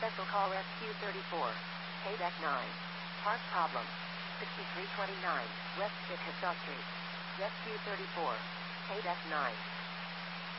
Special call Rescue 34. Deck 9. Park problem. 6329 West Chickasaw Street. Rescue 34. Deck 9.